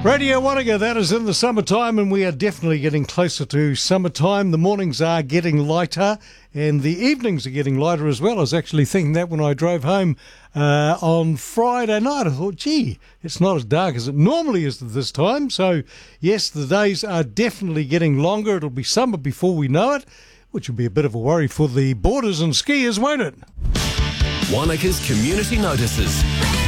Radio Wanaka, that is in the summertime, and we are definitely getting closer to summertime. The mornings are getting lighter, and the evenings are getting lighter as well. I was actually thinking that when I drove home on Friday night. I thought, gee, it's not as dark as it normally is at this time. So, yes, the days are definitely getting longer. It'll be summer before we know it, which will be a bit of a worry for the boarders and skiers, won't it? Wanaka's Community Notices.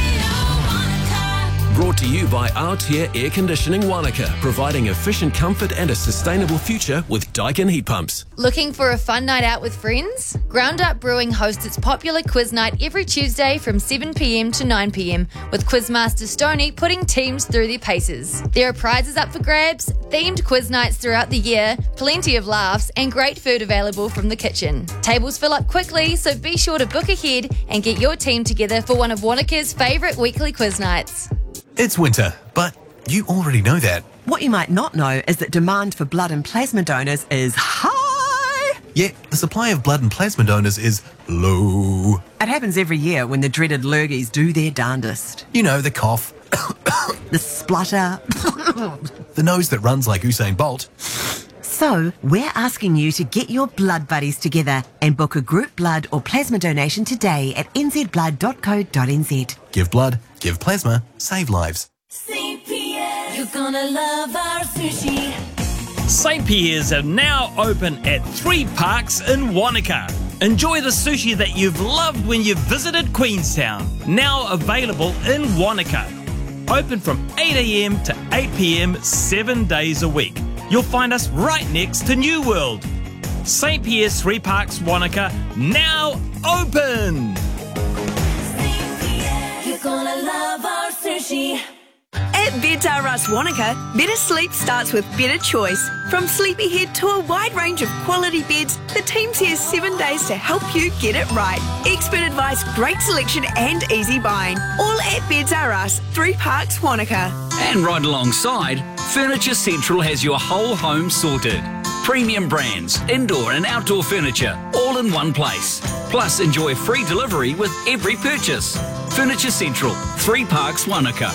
Brought to you by Aotea Air Conditioning Wanaka, providing efficient comfort and a sustainable future with Daikin heat pumps. Looking for a fun night out with friends? Ground Up Brewing hosts its popular quiz night every Tuesday from 7pm to 9pm, with Quizmaster Stoney putting teams through their paces. There are prizes up for grabs, themed quiz nights throughout the year, plenty of laughs, and great food available from the kitchen. Tables fill up quickly, so be sure to book ahead and get your team together for one of Wanaka's favourite weekly quiz nights. It's winter, but you already know that. What you might not know is that demand for blood and plasma donors is high. Yet the supply of blood and plasma donors is low. It happens every year when the dreaded lurgies do their darndest. You know, the cough, The splutter. the nose that runs like Usain Bolt. So, we're asking you to get your blood buddies together and book a group blood or plasma donation today at nzblood.co.nz. Give blood, give plasma, save lives. St. Pierre's, you're gonna love our sushi. St. Pierre's are now open at 3 parks in Wanaka. Enjoy the sushi that you've loved when you visited Queenstown. Now available in Wanaka. Open from 8am to 8pm 7 days a week. You'll find us right next to New World. St. Pierre's 3 Parks Wanaka, now open! St. Pierre's, you're gonna love our sushi. At Beds R Us Wanaka, better sleep starts with better choice. From Sleepyhead to a wide range of quality beds, the team's here 7 days to help you get it right. Expert advice, great selection and easy buying. All at Beds R Us, 3 Parks Wanaka. And right alongside, Furniture Central has your whole home sorted. Premium brands, indoor and outdoor furniture, all in one place. Plus, enjoy free delivery with every purchase. Furniture Central, 3 Parks Wanaka.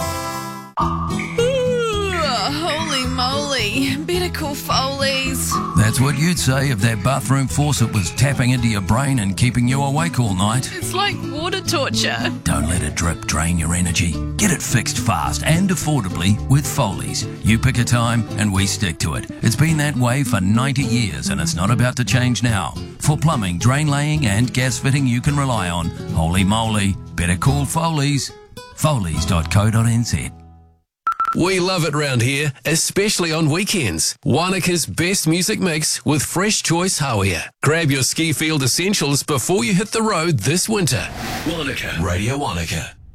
Holy moly, better call Foley's. That's what you'd say if that bathroom faucet was tapping into your brain and keeping you awake all night. It's like water torture. Don't let a drip drain your energy. Get it fixed fast and affordably with Foley's. You pick a time and we stick to it. It's been that way for 90 years and it's not about to change now. For plumbing, drain laying and gas fitting you can rely on, holy moly, better call Foley's. Foley's.co.nz. We love it round here, especially on weekends. Wanaka's best music mix with Fresh Choice Hawea. Grab your ski field essentials before you hit the road this winter. Wanaka. Radio Wanaka.